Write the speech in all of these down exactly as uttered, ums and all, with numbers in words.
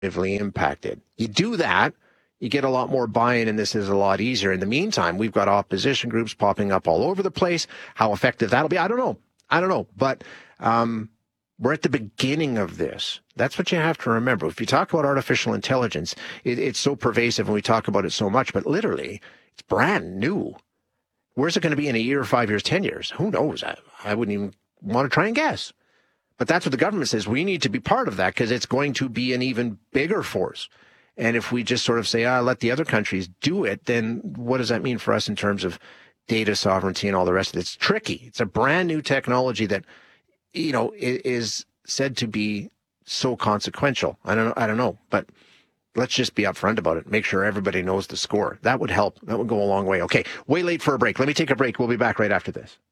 negatively impacted. You do that, you get a lot more buy-in, and this is a lot easier. In the meantime, we've got opposition groups popping up all over the place. How effective that'll be, I don't know. I don't know. But um, we're at the beginning of this. That's what you have to remember. If you talk about artificial intelligence, it, it's so pervasive and we talk about it so much, but literally, it's brand new. Where's it going to be in a year, five years, ten years? Who knows? I, I wouldn't even want to try and guess. But that's what the government says. We need to be part of that because it's going to be an even bigger force. And if we just sort of say, ah, let the other countries do it, then what does that mean for us in terms of data sovereignty and all the rest of it? It's tricky. It's a brand new technology that, you know, is said to be so consequential. I don't know. I don't know. But let's just be upfront about it. Make sure everybody knows the score. That would help. That would go a long way. Okay, way late for a break. Let me take a break. We'll be back right after this.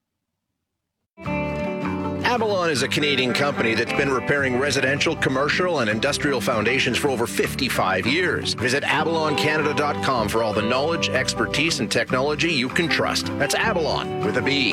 Avalon is a Canadian company that's been repairing residential, commercial, and industrial foundations for over fifty-five years. Visit avalon canada dot com for all the knowledge, expertise, and technology you can trust. That's Avalon with a B.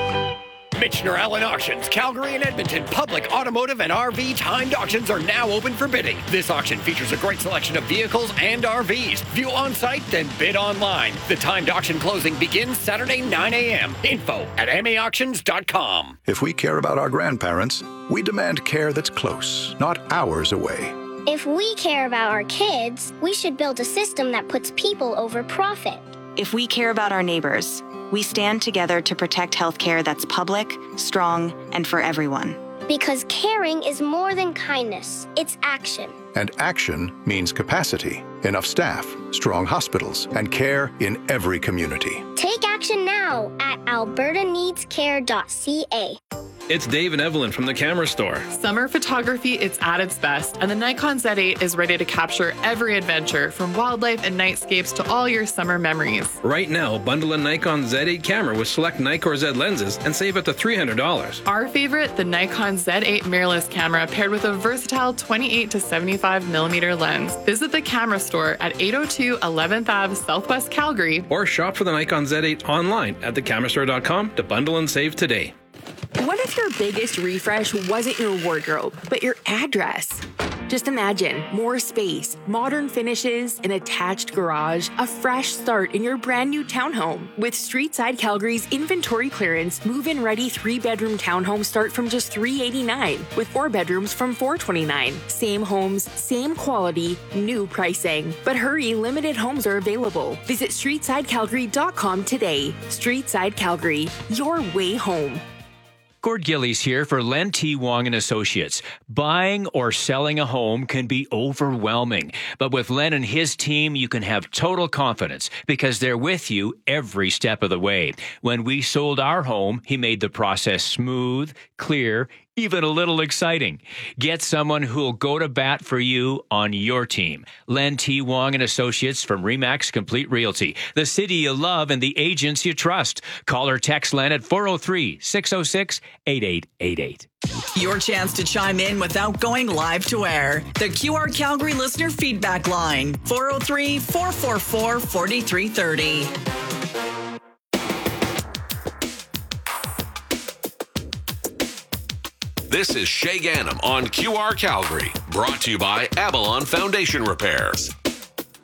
Michener Allen Auctions, Calgary and Edmonton, public, automotive, and R V timed auctions are now open for bidding. This auction features a great selection of vehicles and R Vs. View on site, then bid online. The timed auction closing begins Saturday, nine a.m. Info at m a auctions dot com. If we care about our grandparents, we demand care that's close, not hours away. If we care about our kids, we should build a system that puts people over profit. If we care about our neighbors, we stand together to protect healthcare that's public, strong, and for everyone. Because caring is more than kindness, it's action. And action means capacity, enough staff, strong hospitals, and care in every community. Take action now at alberta needs care dot c a. It's Dave and Evelyn from the Camera Store. Summer photography is at its best, and the Nikon Z eight is ready to capture every adventure, from wildlife and nightscapes to all your summer memories. Right now, bundle a Nikon Z eight camera with select Nikkor Z lenses and save up to three hundred dollars. Our favorite, the Nikon Z eight mirrorless camera paired with a versatile twenty-eight to seventy-five millimeter lens. Visit the Camera Store at eight oh two eleventh Avenue, Southwest Calgary. Or shop for the Nikon Z eight online at the camera store dot com to bundle and save today. What if your biggest refresh wasn't your wardrobe, but your address? Just imagine more space, modern finishes, an attached garage, a fresh start in your brand new townhome. With Streetside Calgary's inventory clearance, move-in ready three-bedroom townhomes start from just three hundred eighty-nine dollars, with four bedrooms from four hundred twenty-nine dollars. Same homes, same quality, new pricing. But hurry, limited homes are available. Visit streetside calgary dot com today. Streetside Calgary, your way home. Gord Gillies here for Len T. Wong and Associates. Buying or selling a home can be overwhelming, but with Len and his team, you can have total confidence because they're with you every step of the way. When we sold our home, he made the process smooth, clear, even a little exciting. Get someone who'll go to bat for you on your team. Len T. Wong and Associates from Remax Complete Realty. The city you love and the agents you trust. Call or text Len at four oh three, six oh six, eight eight eight eight. Your chance to chime in without going live to air. The Q R Calgary listener feedback line. four oh three, four four four, four three three oh. This is Shay Gannam on Q R Calgary, brought to you by Avalon Foundation Repairs.